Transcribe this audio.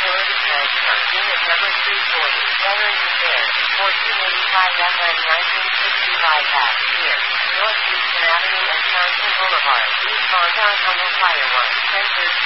Utility Transfer, Unit Number 340, Veterans Affairs, 1485 FM 1965 here, North Houston Avenue and Townsend Boulevard, East Bondon, Humble Fire 1, Sensors